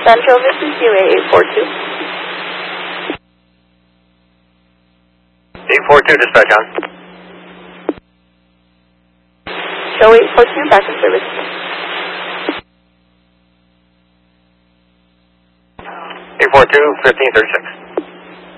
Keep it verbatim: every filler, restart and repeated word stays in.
Central, this is U A eight four two. eight four two, dispatch on. Show eight four two, back in service. eight four two, fifteen thirty-six.